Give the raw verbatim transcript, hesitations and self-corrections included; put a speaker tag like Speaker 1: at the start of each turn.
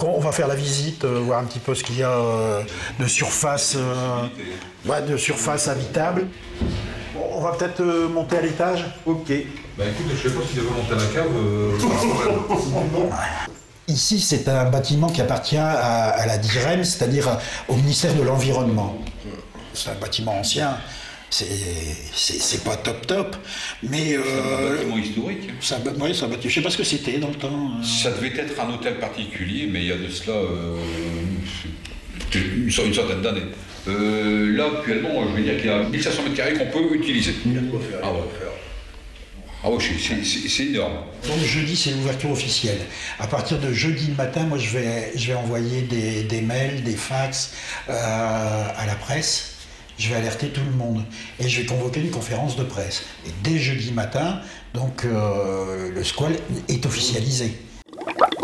Speaker 1: on va faire la visite, euh, voir un petit peu ce qu'il y a euh, de surface, euh, ouais, de surface habitable. Bon, on va peut-être euh, monter à l'étage. Ok.
Speaker 2: Bah écoute, je sais pas s'il devait monter à la cave. Euh...
Speaker 1: Ici, c'est un bâtiment qui appartient à, à la D I R E M, c'est-à-dire au ministère de l'Environnement. C'est un bâtiment ancien. C'est pas top top, mais... Euh,
Speaker 2: c'est un bâtiment historique.
Speaker 1: Ça, oui, ça, je sais pas ce que c'était dans le temps. Euh...
Speaker 2: Ça devait être un hôtel particulier, mais il y a de cela euh, une, une centaine d'années. Euh, là, actuellement, je veux dire qu'il y a mille cinq cents mètres carrés qu'on peut utiliser.
Speaker 3: Il y a de quoi faire.
Speaker 2: Ah ouais. Ah oui, c'est énorme.
Speaker 1: Donc jeudi, c'est l'ouverture officielle. À partir de jeudi le matin, moi, je vais, je vais envoyer des, des mails, des fax euh, à la presse. Je vais alerter tout le monde et je vais convoquer une conférence de presse. Et dès jeudi matin, donc euh, le squal est officialisé.